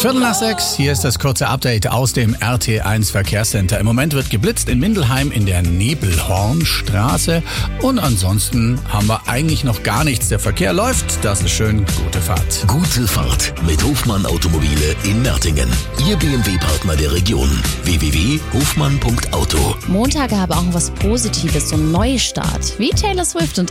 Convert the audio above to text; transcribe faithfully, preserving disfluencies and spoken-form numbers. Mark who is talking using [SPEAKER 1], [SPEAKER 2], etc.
[SPEAKER 1] Viertel nach sechs, hier ist das kurze Update aus dem R T eins Verkehrscenter. Im Moment wird geblitzt in Mindelheim in der Nebelhornstraße und ansonsten haben wir eigentlich noch gar nichts. Der Verkehr läuft, das ist schön. Gute Fahrt.
[SPEAKER 2] Gute Fahrt mit Hofmann Automobile in Närtingen. Ihr B M W-Partner der Region. w w w punkt hofmann punkt auto.
[SPEAKER 3] Montage haben auch was Positives, so ein Neustart. Wie Taylor Swift und